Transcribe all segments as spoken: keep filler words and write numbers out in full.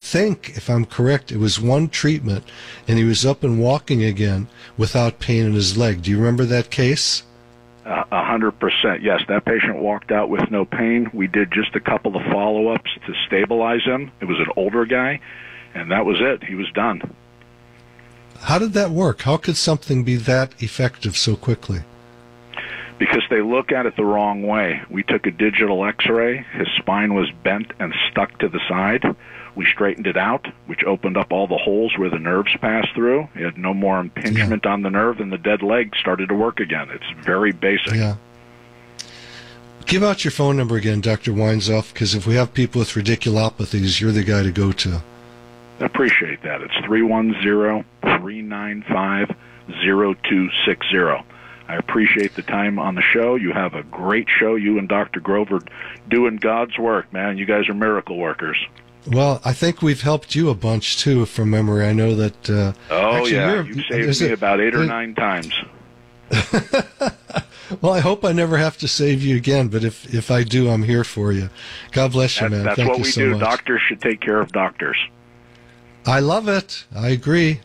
think, if I'm correct, it was one treatment, and he was up and walking again without pain in his leg. Do you remember that case? A hundred percent, yes. That patient walked out with no pain. We did just a couple of follow-ups to stabilize him. It was an older guy, and that was it. He was done. How did that work? How could something be that effective so quickly? Because they look at it the wrong way. We took a digital x-ray. His spine was bent and stuck to the side. We straightened it out, which opened up all the holes where the nerves pass through. He had no more impingement yeah. on the nerve, and the dead leg started to work again. It's very basic. Yeah. Give out your phone number again, Doctor Weinzoff, because if we have people with radiculopathies, you're the guy to go to. I appreciate that. It's three one zero, three nine five, zero two six zero. I appreciate the time on the show. You have a great show. You and Doctor Grove are doing God's work, man. You guys are miracle workers. Well, I think we've helped you a bunch, too, from memory. I know that... Uh, oh, actually, yeah. You've saved me it, about eight or it, nine times. Well, I hope I never have to save you again, but if, if I do, I'm here for you. God bless you, that's, man. That's Thank what you we so do. much. Doctors should take care of doctors. I love it. I agree.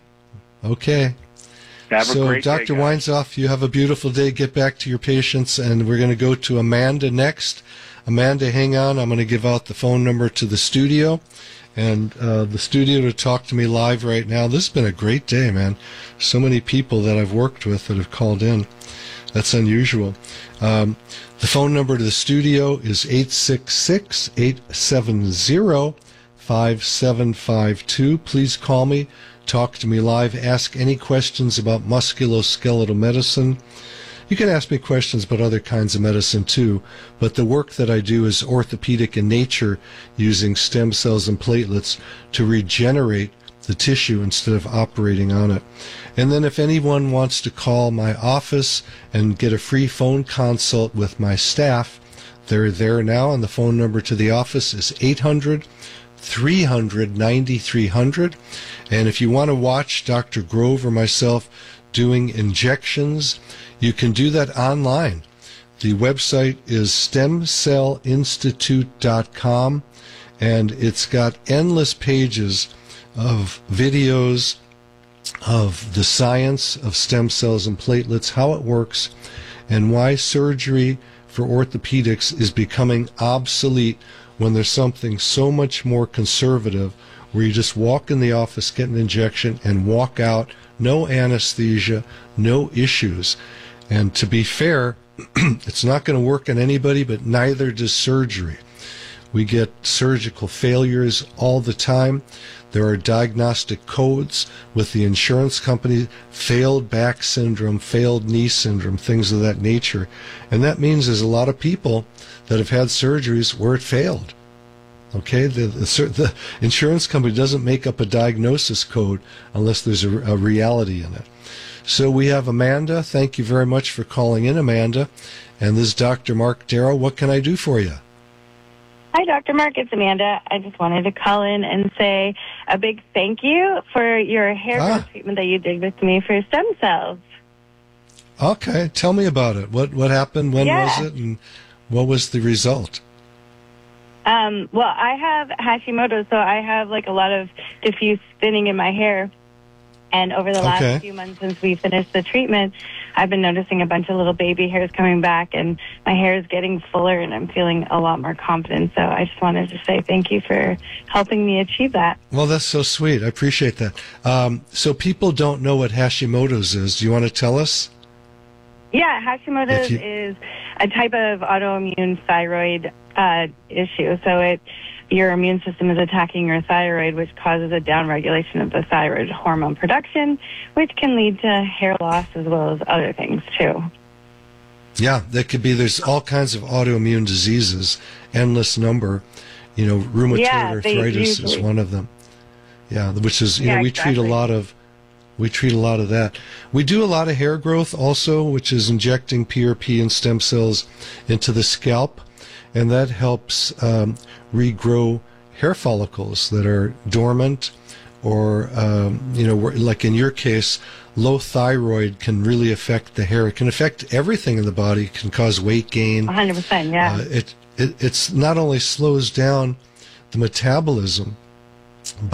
Okay. Have a so, great Doctor day, guys. Weinzoff, you have a beautiful day. Get back to your patients, and we're going to go to Amanda next. Amanda, hang on. I'm going to give out the phone number to the studio, and uh, the studio to talk to me live right now. This has been a great day, man. So many people that I've worked with that have called in. That's unusual. Um, the phone number to the studio is eight six six, eight seven zero, five seven five two. Please call me. Talk to me live. Ask any questions about musculoskeletal medicine. You can ask me questions about other kinds of medicine too, but the work that I do is orthopedic in nature, using stem cells and platelets to regenerate the tissue instead of operating on it. And then if anyone wants to call my office and get a free phone consult with my staff, they're there now, and the phone number to the office is eight hundred, three hundred, ninety-three hundred. And if you want to watch Doctor Grove or myself doing injections, you can do that online. The website is stem cell institute dot com, and it's got endless pages of videos of the science of stem cells and platelets, how it works, and why surgery for orthopedics is becoming obsolete when there's something so much more conservative, where you just walk in the office, get an injection, and walk out, no anesthesia, no issues. And to be fair, it's not going to work on anybody, but neither does surgery. We get surgical failures all the time. There are diagnostic codes with the insurance company, failed back syndrome, failed knee syndrome, things of that nature. And that means there's a lot of people that have had surgeries where it failed. Okay, the, the, the insurance company doesn't make up a diagnosis code unless there's a, a reality in it. So we have Amanda. Thank you very much for calling in, Amanda. And this is Doctor Mark Darrow. What can I do for you? Hi, Doctor Mark. It's Amanda. I just wanted to call in and say a big thank you for your hair ah. growth treatment that you did with me for stem cells. Okay, tell me about it. What what happened? When yeah. was it? And what was the result? Um, well, I have Hashimoto's, so I have like a lot of diffuse thinning in my hair. And over the last okay. few months since we finished the treatment, I've been noticing a bunch of little baby hairs coming back, and my hair is getting fuller, and I'm feeling a lot more confident. So I just wanted to say thank you for helping me achieve that. Well, that's so sweet. I appreciate that. Um, so people don't know what Hashimoto's is. Do you want to tell us? Yeah, Hashimoto's you... is a type of autoimmune thyroid uh, issue. So it your immune system is attacking your thyroid, which causes a downregulation of the thyroid hormone production, which can lead to hair loss as well as other things, too. Yeah, that could be. There's all kinds of autoimmune diseases, endless number. You know, rheumatoid yeah, arthritis usually... is one of them. Yeah, which is, you yeah, know, we exactly. treat a lot of, we treat a lot of that. We do a lot of hair growth also, which is injecting P R P and stem cells into the scalp. And that helps um, regrow hair follicles that are dormant, or, um, you know, like in your case, low thyroid can really affect the hair. It can affect everything in the body. It can cause weight gain. one hundred percent, yeah. Uh, it, it it's not only slows down the metabolism,